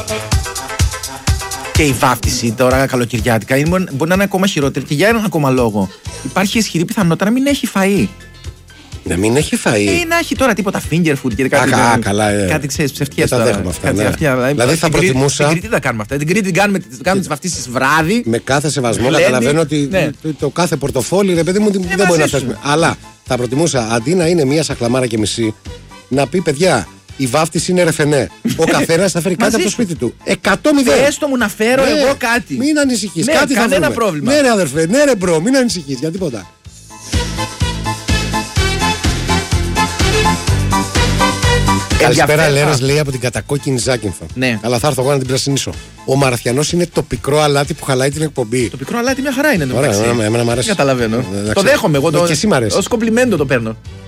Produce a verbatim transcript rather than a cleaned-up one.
Και η βάφτιση τώρα καλοκαιριάτικα είναι, μπορεί να είναι ακόμα χειρότερη και για έναν ακόμα λόγο. Υπάρχει ισχυρή πιθανότητα να μην έχει φαΐ. Να μην έχει φαΐ. Ή να έχει τώρα τίποτα finger food και κάτι. Α, α, καλά, ε. Κάτι ξέρεις, ψευτιές τώρα. Τα δέχομαι αυτά. κάτι Ναι. αυτιά, δηλαδή θα προτιμούσα. Την Κρήτη τα κάνουμε αυτά. Την Κρήτη την κάνουμε, κάνουμε τις βαφτίσεις βράδυ. Με κάθε σεβασμό Γλέντι, καταλαβαίνω ότι ναι. το, το κάθε πορτοφόλι, ρε παιδί μου, Ε, δεν μπορεί να σου. φτάσει. Αλλά θα προτιμούσα αντί να είναι μία σαχλαμάρα και μισή, να πει παιδιά, η βάφτιση είναι ρεφενέ. Ο καθένας θα φέρει κάτι από το σπίτι του. εκατό μηδέν. Έστω μου να φέρω Ναι, εγώ κάτι. Μην ανησυχείς. Ναι, κάτι θα κανένα βρούμε. πρόβλημα. Ναι, ρε αδερφέ, ναι, ρε μπρο, μην ανησυχείς για τίποτα. Καλησπέρα, Λέρας, λέει από την κατακόκκινη Ζάκυνθο. Ναι. Αλλά θα έρθω εγώ να την πρασινίσω. Ο Μαραθιανός είναι το πικρό αλάτι που χαλάει την εκπομπή. Το πικρό αλάτι μια χαρά είναι. Ωραία, εμένα, εμένα μ' αρέσει. Καταλαβαίνω. Ε, Το δέχομαι εγώ. Ναι, Το, και εσύ μ' αρέσει. ως κομπλιμέντο το παίρνω.